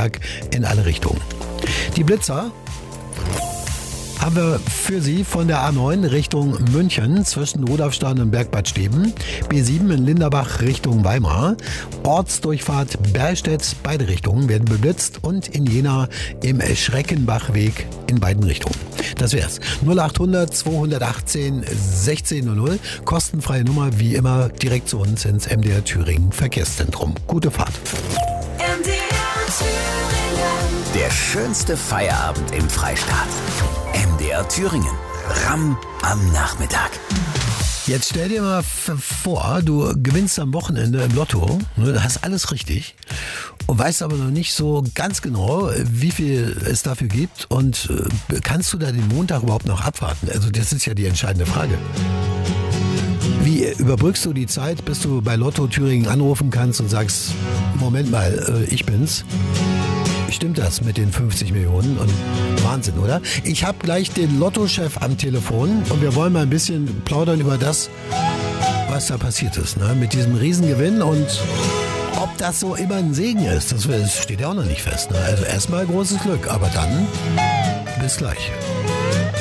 Berg in alle Richtungen. Die Blitzer haben wir für Sie von der A9 Richtung München zwischen Rudolfstein und Bergbad Steben, B7 in Linderbach Richtung Weimar, Ortsdurchfahrt Berlstedt, beide Richtungen werden beblitzt und in Jena im Schreckenbachweg in beiden Richtungen. Das wär's. 0800 218 1600, kostenfreie Nummer wie immer direkt zu uns ins MDR Thüringen Verkehrszentrum. Gute Fahrt. MDR Thüringen. Der schönste Feierabend im Freistaat. MDR Thüringen. Ramm am Nachmittag. Jetzt stell dir mal vor, du gewinnst am Wochenende im Lotto, du hast alles richtig und weißt aber noch nicht so ganz genau, wie viel es dafür gibt und kannst du da den Montag überhaupt noch abwarten? Also das ist ja die entscheidende Frage. Wie überbrückst du die Zeit, bis du bei Lotto Thüringen anrufen kannst und sagst, Moment mal, ich bin's? Stimmt das mit den 50 Millionen? Und Wahnsinn, oder? Ich habe gleich den Lottochef am Telefon und wir wollen mal ein bisschen plaudern über das, was da passiert ist, ne? Mit diesem Riesengewinn und ob das so immer ein Segen ist, das steht ja auch noch nicht fest. Ne? Also erstmal großes Glück, aber dann bis gleich.